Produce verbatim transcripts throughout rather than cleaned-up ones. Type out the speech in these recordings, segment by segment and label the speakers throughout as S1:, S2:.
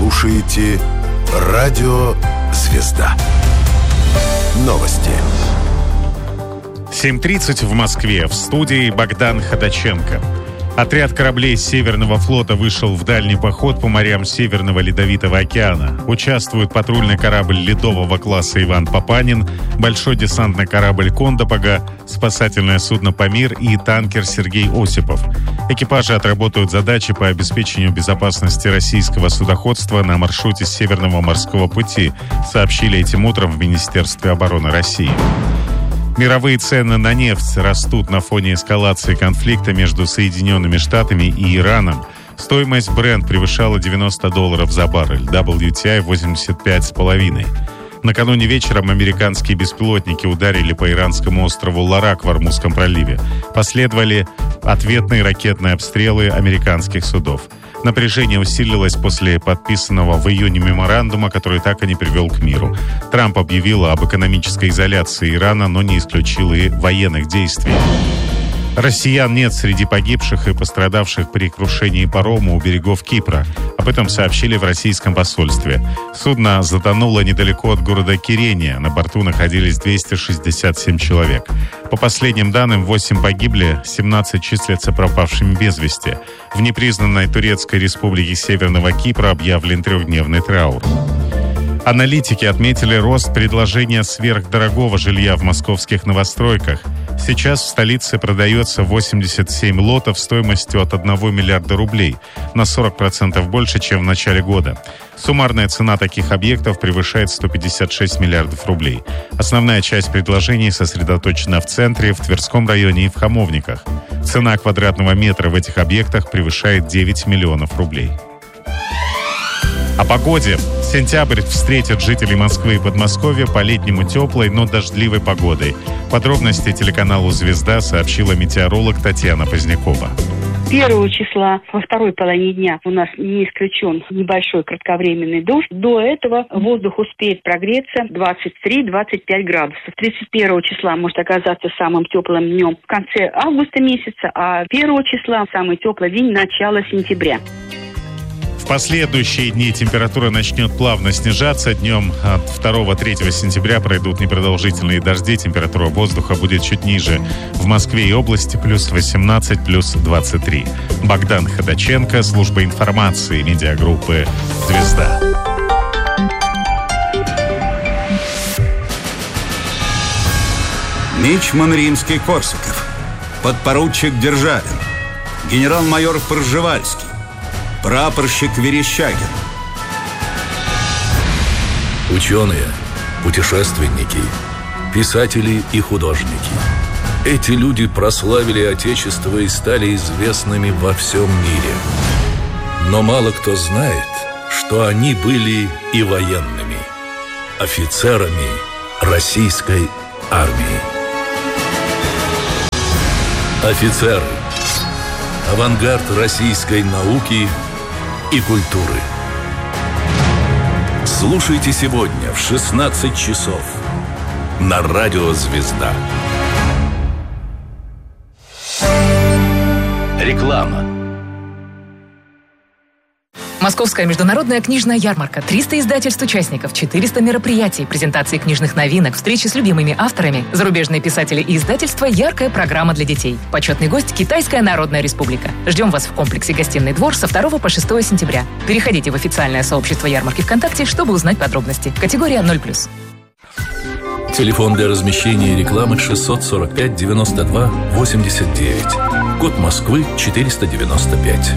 S1: слушаете Радио «Звезда». Новости.
S2: семь тридцать в Москве. В студии Богдан Ходаченко. Отряд кораблей Северного флота вышел в дальний поход по морям Северного Ледовитого океана. Участвуют патрульный корабль ледового класса «Иван Папанин», большой десантный корабль «Кондопога», спасательное судно «Памир» и танкер «Сергей Осипов». Экипажи отработают задачи по обеспечению безопасности российского судоходства на маршруте Северного морского пути, сообщили этим утром в Министерстве обороны России. Мировые цены на нефть растут на фоне эскалации конфликта между Соединенными Штатами и Ираном. Стоимость Brent превышала девяносто долларов за баррель, дабл ю ти ай восемьдесят пять с половиной. Накануне вечером американские беспилотники ударили по иранскому острову Ларак в Ормузском проливе. Последовали ответные ракетные обстрелы американских судов. Напряжение усилилось после подписанного в июне меморандума, который так и не привел к миру. Трамп объявил об экономической изоляции Ирана, но не исключил и военных действий. Россиян нет среди погибших и пострадавших при крушении парома у берегов Кипра. Об этом сообщили в российском посольстве. Судно затонуло недалеко от города Кирения. На борту находились двести шестьдесят семь человек. По последним данным, восемь погибли, семнадцать числятся пропавшими без вести. В непризнанной Турецкой республике Северного Кипра объявлен трехдневный траур. Аналитики отметили рост предложения сверхдорогого жилья в московских новостройках. Сейчас в столице продается восемьдесят семь лотов стоимостью от одного миллиарда рублей, на сорок процентов больше, чем в начале года. Суммарная цена таких объектов превышает сто пятьдесят шесть миллиардов рублей. Основная часть предложений сосредоточена в центре, в Тверском районе и в Хамовниках. Цена квадратного метра в этих объектах превышает девять миллионов рублей. О погоде. Сентябрь встретит жителей Москвы и Подмосковья по-летнему теплой, но дождливой погодой. Подробности телеканалу «Звезда» сообщила метеоролог Татьяна Позднякова.
S3: Первого числа во второй половине дня у нас не исключен небольшой кратковременный дождь. До этого воздух успеет прогреться двадцать три - двадцать пять градусов. тридцать первого числа может оказаться самым теплым днем в конце августа месяца, а первого числа самый теплый день начало сентября.
S2: В последующие дни температура начнет плавно снижаться. Днем от второго-третьего сентября пройдут непродолжительные дожди. Температура воздуха будет чуть ниже. В Москве и области плюс восемнадцать, плюс двадцать три. Богдан Ходаченко, служба информации медиагруппы «Звезда».
S4: Мичман Римский-Корсаков, подпоручик Державин, генерал-майор Пржевальский, прапорщик Верещагин.
S5: Ученые, путешественники, писатели и художники. Эти люди прославили Отечество и стали известными во всем мире. Но мало кто знает, что они были и военными, офицерами российской армии. Офицеры. Авангард российской науки и культуры. Слушайте сегодня в шестнадцать часов на Радио «Звезда». Реклама.
S6: Московская международная книжная ярмарка. триста издательств участников, четыреста мероприятий, презентации книжных новинок, встречи с любимыми авторами, зарубежные писатели и издательства, яркая программа для детей. Почетный гость – Китайская Народная Республика. Ждем вас в комплексе «Гостиный двор» со второго по шестое сентября. Переходите в официальное сообщество ярмарки ВКонтакте, чтобы узнать подробности. Категория ноль плюс.
S5: Телефон для размещения рекламы шестьсот сорок пять девяносто два восемьдесят девять. Код Москвы четыреста девяносто пять.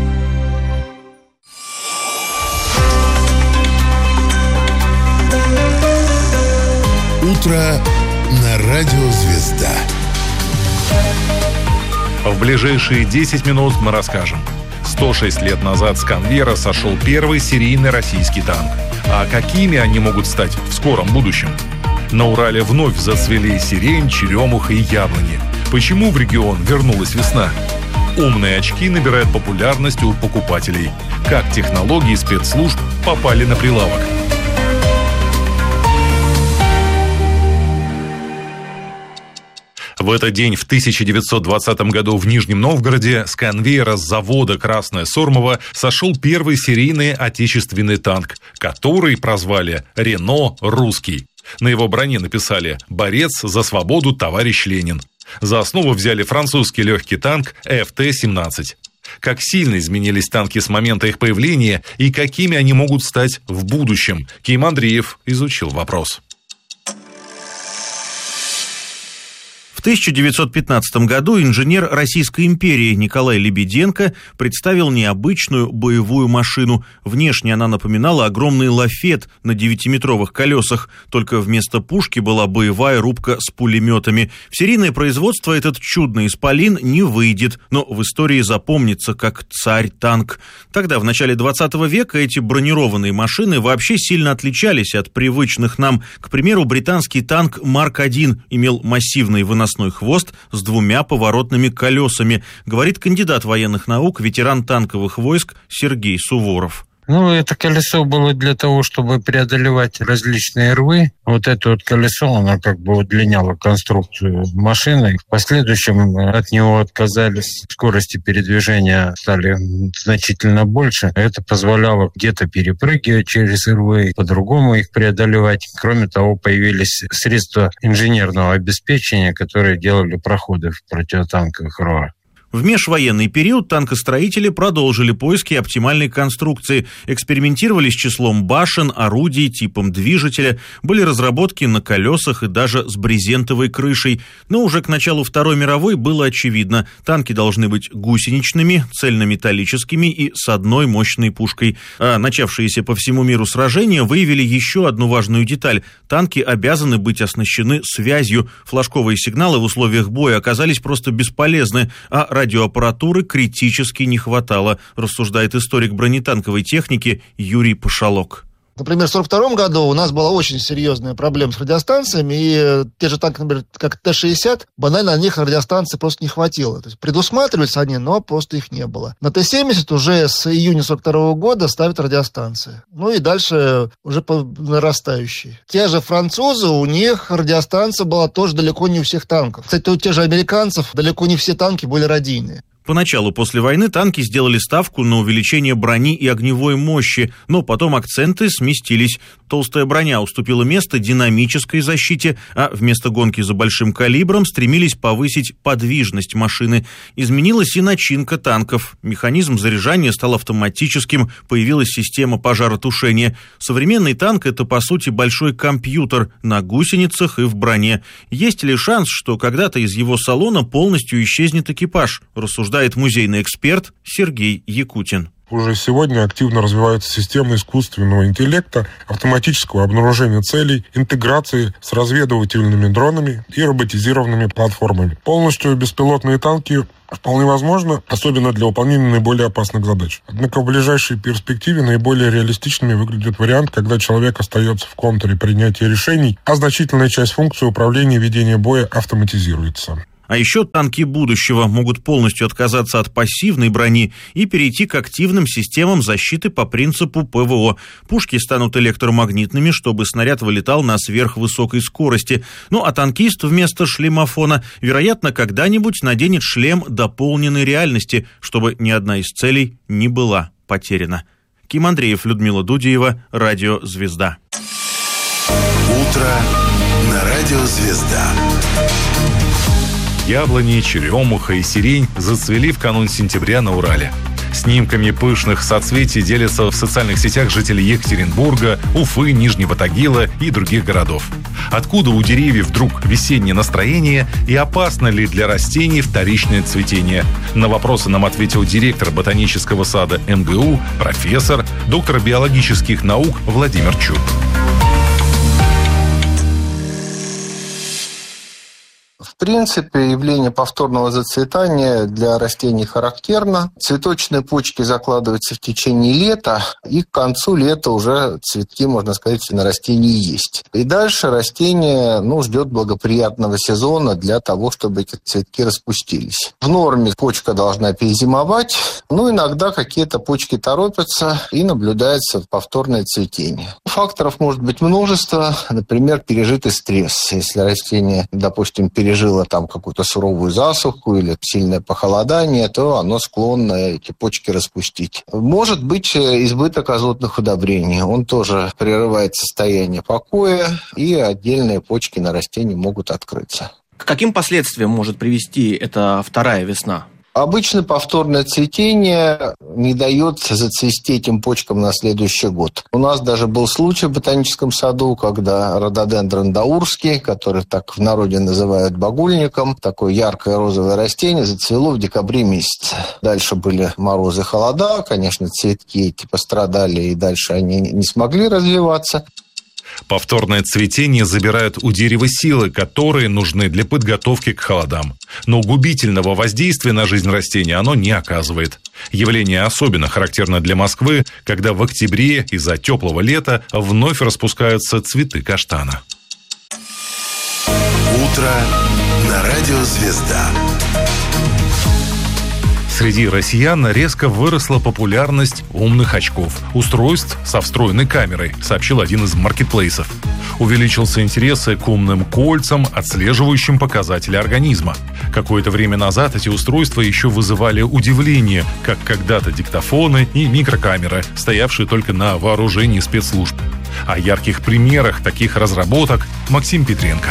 S1: Утро на Радио «Звезда».
S7: В ближайшие десять минут мы расскажем. сто шесть лет назад с конвейера сошел первый серийный российский танк. А какими они могут стать в скором будущем? На Урале вновь зацвели сирень, черемуха и яблони. Почему в регион вернулась весна? Умные очки набирают популярность у покупателей. Как технологии спецслужб попали на прилавок? В этот день в тысяча девятьсот двадцатом году в Нижнем Новгороде с конвейера с завода «Красное Сормово» сошел первый серийный отечественный танк, который прозвали «Рено Русский». На его броне написали «Борец за свободу, товарищ Ленин». За основу взяли французский легкий танк эф тэ семнадцать. Как сильно изменились танки с момента их появления и какими они могут стать в будущем, Ким Андреев изучил вопрос.
S8: В тысяча девятьсот пятнадцатом году инженер Российской империи Николай Лебеденко представил необычную боевую машину. Внешне она напоминала огромный лафет на девятиметровых колесах, только вместо пушки была боевая рубка с пулеметами. В серийное производство этот чудный исполин не выйдет, но в истории запомнится как царь-танк. Тогда, в начале двадцатого века, эти бронированные машины вообще сильно отличались от привычных нам. К примеру, британский танк Марк один имел массивный выносной хвост с двумя поворотными колесами, говорит кандидат военных наук, ветеран танковых войск Сергей Суворов.
S9: Ну, это колесо было для того, чтобы преодолевать различные рвы. Вот это вот колесо, оно как бы удлиняло конструкцию машины. В последующем от него отказались. Скорости передвижения стали значительно больше. Это позволяло где-то перепрыгивать через рвы, по-другому их преодолевать. Кроме того, появились средства инженерного обеспечения, которые делали проходы в противотанковых рвах.
S8: В межвоенный период танкостроители продолжили поиски оптимальной конструкции, экспериментировали с числом башен, орудий, типом движителя, были разработки на колесах и даже с брезентовой крышей. Но уже к началу Второй мировой было очевидно, танки должны быть гусеничными, цельнометаллическими и с одной мощной пушкой. А начавшиеся по всему миру сражения выявили еще одну важную деталь. Танки обязаны быть оснащены связью. Флажковые сигналы в условиях боя оказались просто бесполезны, а радиоаппаратуры критически не хватало, рассуждает историк бронетанковой техники Юрий Пашалок.
S10: Например, в сорок втором году у нас была очень серьезная проблема с радиостанциями, и те же танки, например, как Т шестьдесят, банально на них радиостанций просто не хватило. То есть предусматривались они, но просто их не было. На Т семьдесят уже с июня сорок второго года ставят радиостанции. Ну и дальше уже по нарастающей. Те же французы, у них радиостанция была тоже далеко не у всех танков. Кстати, у тех же американцев далеко не все танки были радийные.
S8: Поначалу после войны танки сделали ставку на увеличение брони и огневой мощи, но потом акценты сместились. Толстая броня уступила место динамической защите, а вместо гонки за большим калибром стремились повысить подвижность машины. Изменилась и начинка танков. Механизм заряжания стал автоматическим, появилась система пожаротушения. Современный танк – это, по сути, большой компьютер на гусеницах и в броне. Есть ли шанс, что когда-то из его салона полностью исчезнет экипаж, рассуждает музейный эксперт Сергей Якутин.
S11: Уже сегодня активно развиваются системы искусственного интеллекта, автоматического обнаружения целей, интеграции с разведывательными дронами и роботизированными платформами. Полностью беспилотные танки вполне возможно, особенно для выполнения наиболее опасных задач. Однако в ближайшей перспективе наиболее реалистичными выглядит вариант, когда человек остается в контуре принятия решений, а значительная часть функций управления и ведения боя автоматизируется.
S8: А еще танки будущего могут полностью отказаться от пассивной брони и перейти к активным системам защиты по принципу П В О. Пушки станут электромагнитными, чтобы снаряд вылетал на сверхвысокой скорости. Ну а танкист вместо шлемофона, вероятно, когда-нибудь наденет шлем дополненной реальности, чтобы ни одна из целей не была потеряна. Ким Андреев, Людмила Дудеева, Радио «Звезда».
S1: Утро на Радио «Звезда».
S7: Яблони, черемуха и сирень зацвели в канун сентября на Урале. Снимками пышных соцветий делятся в социальных сетях жители Екатеринбурга, Уфы, Нижнего Тагила и других городов. Откуда у деревьев вдруг весеннее настроение и опасно ли для растений вторичное цветение? На вопросы нам ответил директор ботанического сада М Г У, профессор, доктор биологических наук Владимир Чуб.
S12: В принципе, явление повторного зацветания для растений характерно. Цветочные почки закладываются в течение лета, и к концу лета уже цветки, можно сказать, на растении есть. И дальше растение ну, ждет благоприятного сезона для того, чтобы эти цветки распустились. В норме почка должна перезимовать, но иногда какие-то почки торопятся, и наблюдается повторное цветение. Факторов может быть множество, например, пережитый стресс. Если растение, допустим, переживает пережило там какую-то суровую засуху или сильное похолодание, то оно склонно эти почки распустить. Может быть избыток азотных удобрений. Он тоже прерывает состояние покоя, и отдельные почки на растении могут открыться.
S13: К каким последствиям может привести эта вторая весна?
S12: Обычно повторное цветение не дает зацвести этим почкам на следующий год. У нас даже был случай в ботаническом саду, когда рододендрон даурский, который так в народе называют багульником, такое яркое розовое растение, зацвело в декабре месяце. Дальше были морозы, холода, конечно, цветки эти пострадали, и дальше они не смогли развиваться.
S7: Повторное цветение забирает у дерева силы, которые нужны для подготовки к холодам. Но губительного воздействия на жизнь растения оно не оказывает. Явление особенно характерно для Москвы, когда в октябре из-за теплого лета вновь распускаются цветы каштана.
S1: Утро на радио «Звезда».
S7: Среди россиян резко выросла популярность умных очков, устройств со встроенной камерой, сообщил один из маркетплейсов. Увеличился интерес к умным кольцам, отслеживающим показатели организма. Какое-то время назад эти устройства еще вызывали удивление, как когда-то диктофоны и микрокамеры, стоявшие только на вооружении спецслужб. О ярких примерах таких разработок Максим Петренко.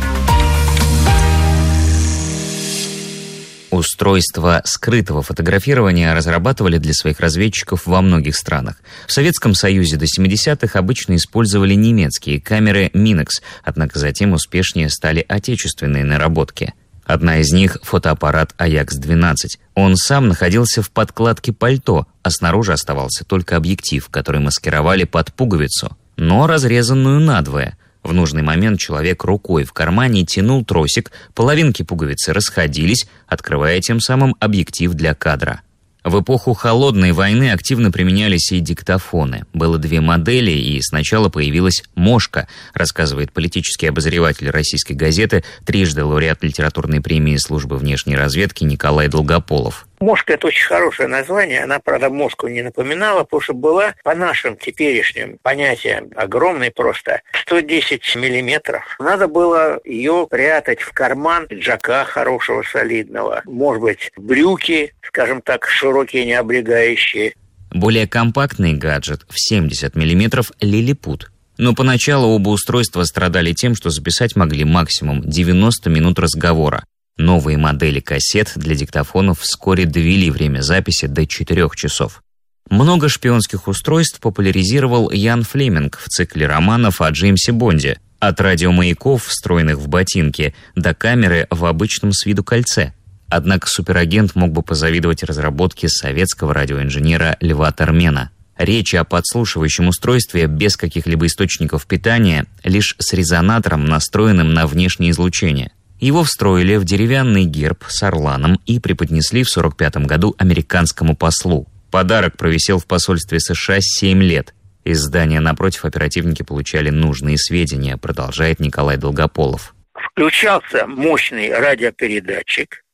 S14: Устройства скрытого фотографирования разрабатывали для своих разведчиков во многих странах. В Советском Союзе до семидесятых обычно использовали немецкие камеры Минекс, однако затем успешнее стали отечественные наработки. Одна из них — фотоаппарат Аякс двенадцать. Он сам находился в подкладке пальто, а снаружи оставался только объектив, который маскировали под пуговицу, но разрезанную надвое. В нужный момент человек рукой в кармане тянул тросик, половинки пуговицы расходились, открывая тем самым объектив для кадра. В эпоху Холодной войны активно применялись и диктофоны. Было две модели, и сначала появилась «Мошка», рассказывает политический обозреватель российской газеты, трижды лауреат литературной премии службы внешней разведки Николай Долгополов.
S15: Мошка — это очень хорошее название. Она, правда, Москву не напоминала, потому что была, по нашим теперешним понятиям, огромной просто, сто десять миллиметров. Надо было ее прятать в карман пиджака хорошего, солидного. Может быть, брюки, скажем так, широкие, не облегающие.
S14: Более компактный гаджет в семьдесят миллиметров «Лилипут». Но поначалу оба устройства страдали тем, что записать могли максимум девяносто минут разговора. Новые модели кассет для диктофонов вскоре довели время записи до четырех часов. Много шпионских устройств популяризировал Ян Флеминг в цикле романов о Джеймсе Бонде. От радиомаяков, встроенных в ботинки, до камеры в обычном с виду кольце. Однако суперагент мог бы позавидовать разработке советского радиоинженера Льва Термена. Речь о подслушивающем устройстве без каких-либо источников питания, лишь с резонатором, настроенным на внешнее излучение. Его встроили в деревянный герб с орланом и преподнесли в сорок пятом году американскому послу. Подарок провисел в посольстве США семь лет. Из здания напротив оперативники получали нужные сведения, продолжает Николай Долгополов.
S15: Включался мощный радиопередатчик,